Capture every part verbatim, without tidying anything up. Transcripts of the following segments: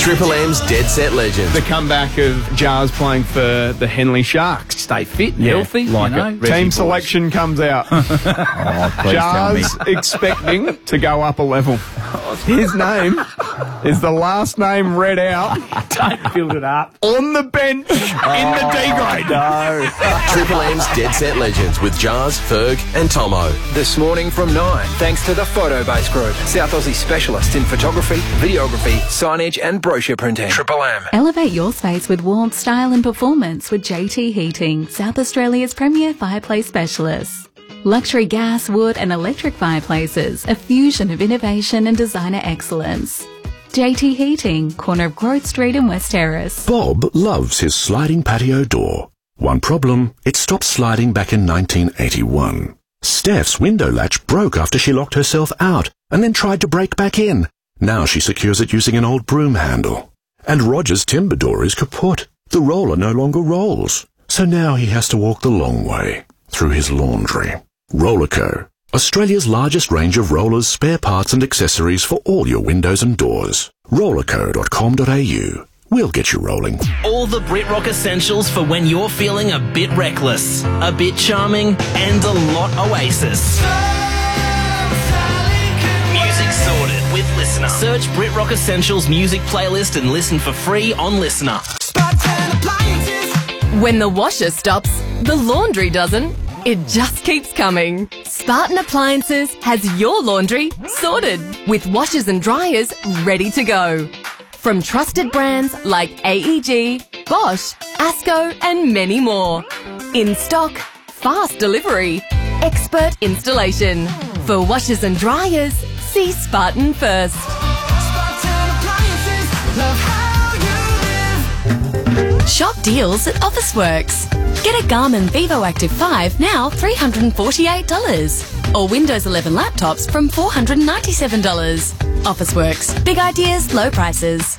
Triple M's Dead Set Legends. The comeback of Jars playing for the Henley Sharks. Stay fit and Yeah, healthy, like you know. it. Team selection comes out. Oh, please Jars tell me. expecting to go up a level. His name is the last name read out Don't build it up. on the bench in the D grade. No. Triple M's Dead Set Legends with Jars, Ferg and Tomo. This morning from nine, thanks to the Photobase Group, South Aussie specialists in photography, videography, signage and brochure printing. Triple M. Elevate your space with warmth, style and performance with J T Heating, South Australia's premier fireplace specialist. Luxury gas, wood and electric fireplaces, a fusion of innovation and designer excellence. J T Heating, corner of Growth Street and West Terrace. Bob loves his sliding patio door. One problem, it stopped sliding back in nineteen eighty-one. Steph's window latch broke after she locked herself out and then tried to break back in. Now she secures it using an old broom handle. And Roger's timber door is kaput. The roller no longer rolls. So now he has to walk the long way through his laundry. Rollerco, Australia's largest range of rollers, spare parts and accessories for all your windows and doors. rollerco dot com dot a u. We'll get you rolling. All the BritRock essentials for when you're feeling a bit reckless, a bit charming, and a lot Oasis. Music sorted with Listener. Search BritRock Essentials music playlist and listen for free on Listener. When the washer stops, the laundry doesn't. It just keeps coming. Spartan Appliances has your laundry sorted with washers and dryers ready to go. From trusted brands like A E G, Bosch, Asco and many more. In stock, fast delivery, expert installation. For washers and dryers, see Spartan first. Shop deals at Officeworks. Get a Garmin Vivo Active five now three hundred forty-eight dollars. Or Windows eleven laptops from four hundred ninety-seven dollars. Officeworks. Big ideas, low prices.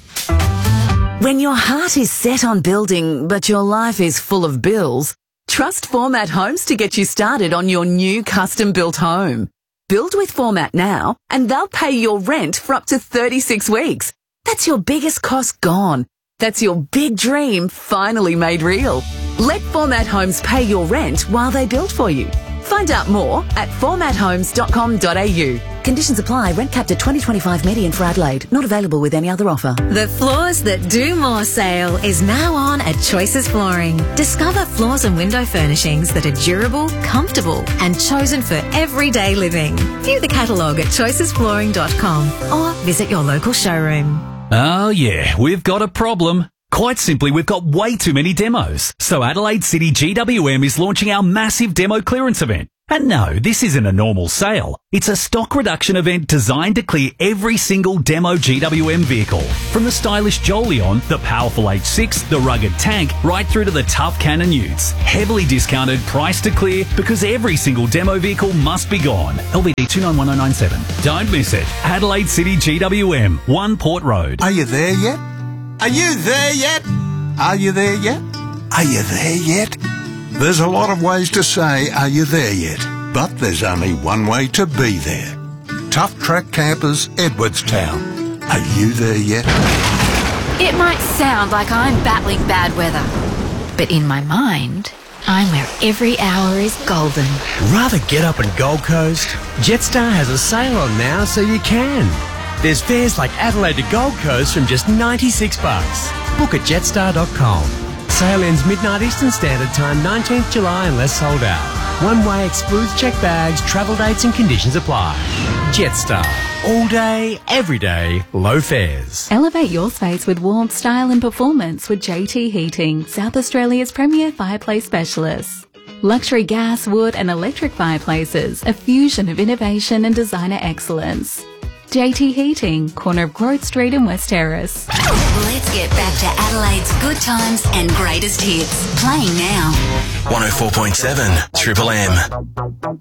When your heart is set on building, but your life is full of bills, trust Format Homes to get you started on your new custom-built home. Build with Format now, and they'll pay your rent for up to thirty-six weeks. That's your biggest cost gone. That's your big dream finally made real. Let Format Homes pay your rent while they build for you. Find out more at format homes dot com dot a u. Conditions apply. Rent capped at twenty twenty-five median for Adelaide. Not available with any other offer. The Floors That Do More sale is now on at Choices Flooring. Discover floors and window furnishings that are durable, comfortable and chosen for everyday living. View the catalogue at choices flooring dot com or visit your local showroom. Oh yeah, we've got a problem. Quite simply, we've got way too many demos. So Adelaide City G W M is launching our massive demo clearance event. And no, this isn't a normal sale. It's a stock reduction event designed to clear every single demo G W M vehicle. From the stylish Jolion, the powerful H six, the rugged Tank, right through to the tough Cannon Utes. Heavily discounted, price to clear, because every single demo vehicle must be gone. L V D two nine one oh nine seven. Don't miss it. Adelaide City G W M, One Port Road. Are you there yet? Are you there yet? Are you there yet? Are you there yet? There's a lot of ways to say, are you there yet? But there's only one way to be there. Tough Track Campers, Edwardstown. Are you there yet? It might sound like I'm battling bad weather, but in my mind, I'm where every hour is golden. Rather get up in Gold Coast? Jetstar has a sale on now, so you can. There's fares like Adelaide to Gold Coast from just ninety-six bucks. Book at jetstar dot com. Sale ends midnight Eastern Standard Time, nineteenth July, unless sold out. One way excludes checked bags, travel dates and conditions apply. Jetstar. All day, every day, low fares. Elevate your space with warmth, style and performance with J T Heating, South Australia's premier fireplace specialist. Luxury gas, wood and electric fireplaces, a fusion of innovation and designer excellence. J T Heating, corner of Growth Street and West Terrace. Let's get back to Adelaide's good times and greatest hits. Playing now. one oh four point seven Triple M.